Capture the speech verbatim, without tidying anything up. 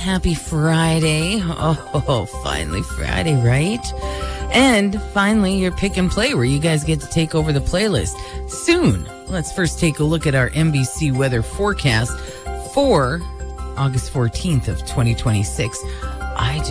happy Friday. Oh, finally Friday, right? And finally, your pick and play where you guys get to take over the playlist soon. Let's first take a look at our N B C weather forecast for August fourteenth of twenty twenty-six. I